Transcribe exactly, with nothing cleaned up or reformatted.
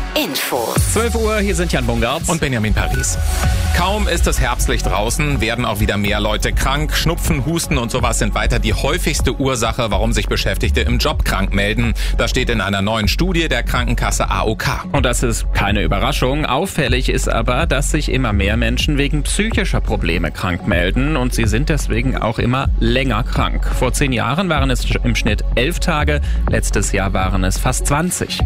Infos. zwölf Uhr, hier sind Jan Bungert und Benjamin Paris. Kaum ist es herbstlich draußen, werden auch wieder mehr Leute krank. Schnupfen, Husten und sowas sind weiter die häufigste Ursache, warum sich Beschäftigte im Job krank melden. Das steht in einer neuen Studie der Krankenkasse A O K. Und das ist keine Überraschung. Auffällig ist aber, dass sich immer mehr Menschen wegen psychischer Probleme krank melden und sie sind deswegen auch immer länger krank. Vor zehn Jahren waren es im Schnitt elf Tage, letztes Jahr waren es fast zwanzig.